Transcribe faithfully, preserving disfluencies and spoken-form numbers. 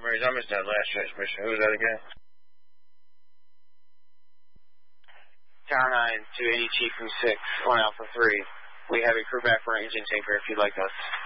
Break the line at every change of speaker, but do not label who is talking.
Mary's, I missed that last transmission. Who was that again?
Tower nine, two eighty Chief from six, one Alpha three. We have a crew back for our engine taker if you'd like us.